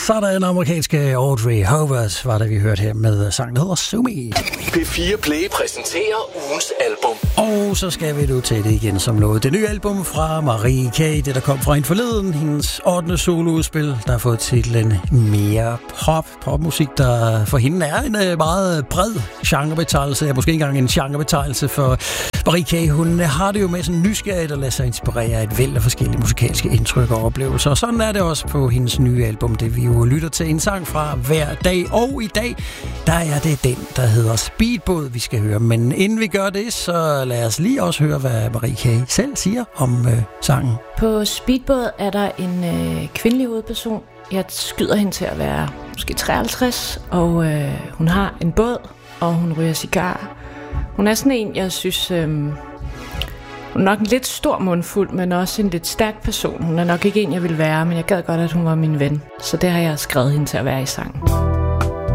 Sådan amerikanske Audrey Horvath var det, vi hørte her med sangen, der hedder Sue Me. P4 Play præsenterer ugens album. Og så skal vi nu til det igen som noget. Det nye album fra Marie K., det der kom fra hende forleden, hendes 8. soloudspil, der har fået titlen Mere Pop. Popmusik, der for hende er en meget bred genrebetegnelse, måske ikke engang en genrebetegnelse for Marie K. Hun har det jo med sådan nysgerrigt at lade sig inspirere af et væld af forskellige musikalske indtryk og oplevelser. Og sådan er det også på hendes nye album, det vi jo lytter til en sang fra hver dag. Og i dag, der er det den, der hedder Speedbåd, vi skal høre. Men inden vi gør det, så lad os lige også høre, hvad Marie K. selv siger om sangen. På Speedbåd er der en kvindelig hovedperson. Jeg skyder hende til at være måske 53, og hun har en båd, og hun ryger cigar. Hun er sådan en, jeg synes, hun er nok en lidt stor mundfuld, men også en lidt stærk person. Hun er nok ikke en, jeg vil være, men jeg gad godt, at hun var min ven. Så det har jeg skrevet hende til at være i sangen.